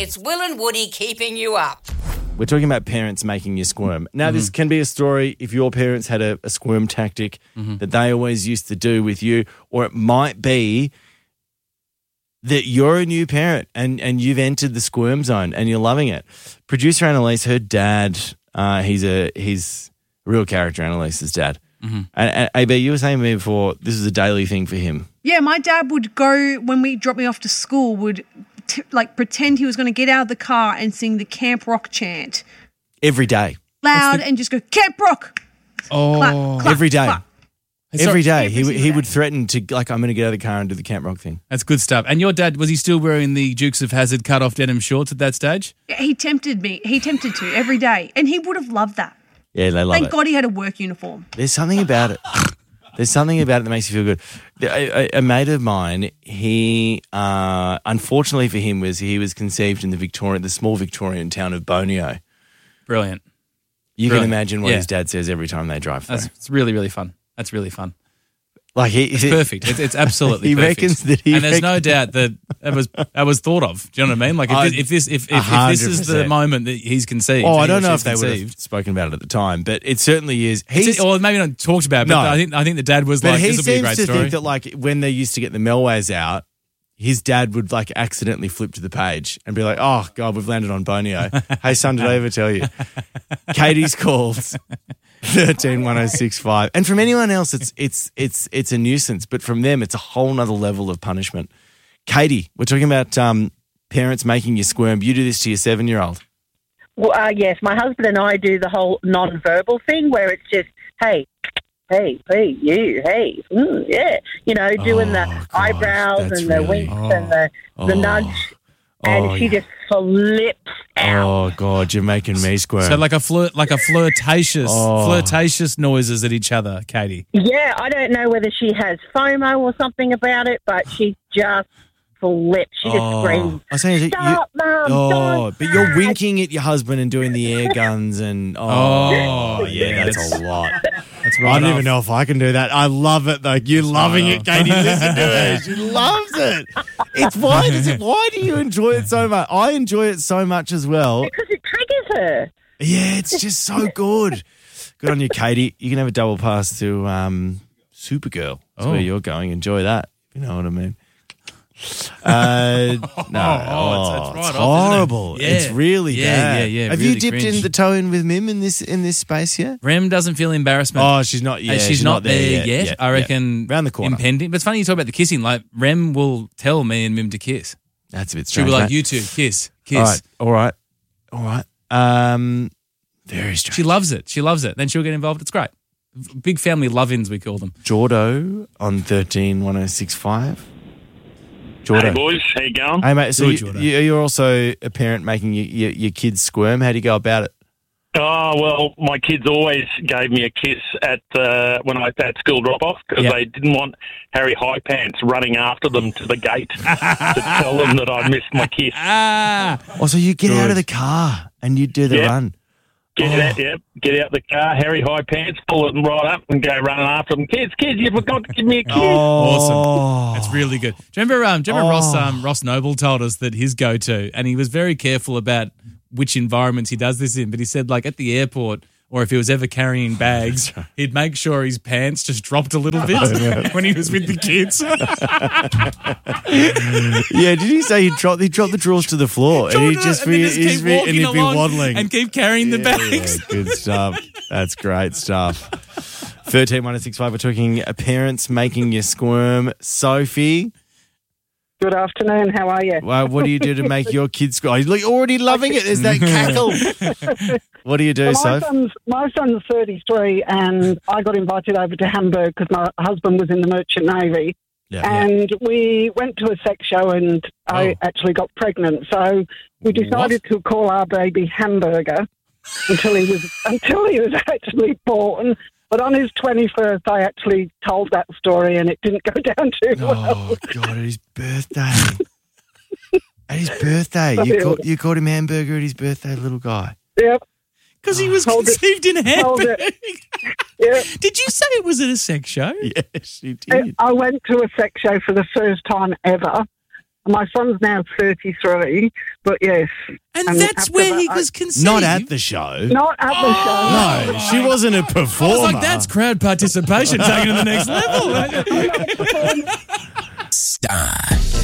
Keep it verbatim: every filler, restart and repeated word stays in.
It's Will and Woody keeping you up. We're talking about parents making you squirm. Now, mm-hmm. this can be a story if your parents had a, a squirm tactic mm-hmm. that they always used to do with you, or it might be that you're a new parent and, and you've entered the squirm zone and you're loving it. Producer Annalise, her dad, uh, he's a he's a real character, Annalise's dad. Mm-hmm. And, and A B, you were saying to me before, this is a daily thing for him. Yeah, my dad would go, when we dropped me off to school, would t- like pretend he was going to get out of the car and sing the Camp Rock chant. Every day. Loud the- and just go, Camp Rock. Oh, clap, clap, every day. Clap. Every day. Every he he day. would threaten to, like, I'm going to get out of the car and do the Camp Rock thing. That's good stuff. And your dad, was he still wearing the Dukes of Hazzard cut-off denim shorts at that stage? Yeah, he tempted me. He tempted to every day. And he would have loved that. Yeah, they love Thank it. Thank God he had a work uniform. There's something about it. There's something about it that makes you feel good. A, a, a mate of mine, he, uh, unfortunately for him, was he was conceived in the Victorian, the small Victorian town of Bonio. Brilliant. You Brilliant. can imagine what yeah. his dad says every time they drive through. That's, it's really, really fun. That's really fun. Like he, it's perfect. It's, it's absolutely he perfect. reckons that he and there's reckons no doubt that it was it was thought of. Do you know what I mean? Like if I, this, if this if, if, if this is the moment that he's conceived. Oh, I don't know if they conceived, would have spoken about it at the time, but it certainly is. He's, or maybe not talked about. But no. I think I think the dad was but like, he "This will be a great seems to story." think that like when they used to get the Melways out, his dad would like accidentally flip to the page and be like, "Oh God, we've landed on Bonio." Hey son, did I ever tell you? Katie's called. thirteen one oh six five. And from anyone else, it's it's it's it's a nuisance, but from them, it's a whole nother level of punishment. Katie, we're talking about um, parents making you squirm. You do this to your seven-year-old. Well, uh, yes, my husband and I do the whole non-verbal thing where it's just, hey, hey, hey, you, hey, mm, yeah, you know, doing oh, the God, eyebrows and really, the winks oh, and the, the oh, nudge, and oh, she yeah. just flips out. Oh God, you're making me squirm. So like a flirt, like a flirtatious, Oh. flirtatious noises at each other, Katie. Yeah, I don't know whether she has FOMO or something about it, but she just flips. She just Oh. screams, I was saying, that stop, you, Mum, oh, don't but you're touch." winking at your husband and doing the air guns and oh, Oh, yeah, that's that's- a lot. That's I right. don't off. even know if I can do that. I love it though. You're loving right it, off. Katie. Listen to her. She loves it. It's why does it? Why do you enjoy it so much? I enjoy it so much as well. Because it triggers her. Yeah, it's just so good. Good on you, Katie. You can have a double pass to um, Supergirl. That's Oh. where you're going. Enjoy that. You know what I mean. Uh, no, Oh, it's- it's oh, right it's off, isn't it? horrible. Yeah. It's really Yeah, bad. yeah, yeah, Have really you dipped cringe. in the toe in with Mim in this in this space yet? Rem doesn't feel embarrassment. Oh, she's not. Yeah, Uh, she's, not, there yet. Yeah, I yeah. reckon Round the corner. impending. But it's funny you talk about the kissing. Like Rem will tell me and Mim to kiss. That's a bit She'll strange. be like, mate. "You two, kiss, kiss." All right, all right, all right. Um, very strange. She loves it. She loves it. Then she'll get involved. It's great. Big family love-ins, we call them. Jordo on thirteen one oh six five. Jordo. Hey, boys. How you going? Hey, mate. So Good, you, Jordo. you, you're also a parent making your, your, your kids squirm. How do you go about it? Oh, well, my kids always gave me a kiss at uh, when I had school drop-off because Yep. they didn't want Harry High Pants running after them to the gate to tell them that I missed my kiss. Ah, Oh, so you get Good. out of the car and you do the Yeah. run. Get Oh. out, yeah, get out the car, Harry High Pants, pull it right up and go running after them. Kids, kids, you forgot to give me a kiss. Oh, that's really good. Do you remember? Um, do you remember Oh. Ross? Um, Ross Noble told us that his go-to, and he was very careful about which environments he does this in. But he said, like at the airport, or if he was ever carrying bags, he'd make sure his pants just dropped a little bit when he was with the kids. Yeah, did he say he dropped he dropped the drawers to the floor and he just and then be, just he's keep be- and walking he'd be along waddling and keep carrying the Yeah, bags. yeah, good stuff. That's great stuff. Thirteen one six five. We're talking uh, parents making you squirm. Sophie, Good afternoon. How are you? well, what do you do to make your kids squirm? You're already loving it. There's that cackle. What do you do, Well, my Soph? son's my son's thirty-three, and I got invited over to Hamburg because my husband was in the Merchant Navy, Yeah. and we went to a sex show, and I Oh. actually got pregnant. So we decided to call our baby Hamburger until he was until he was actually born. But on his twenty-first, I actually told that story, and it didn't go down too well. Oh, God, at his birthday. At his birthday. You called, you called him Hamburger at his birthday, little guy. Yep. Because he was Hold it. conceived in Hold Hamburg. it. Yeah. Did you say it was at a sex show? Yes, he did. I went to a sex show for the first time ever, My son's now thirty-three, but yes. And, And that's after where that, he I- was conceived. Not at the show. Not at the show. No, she wasn't a I was performer. like, that's crowd participation taken to the next level. Star.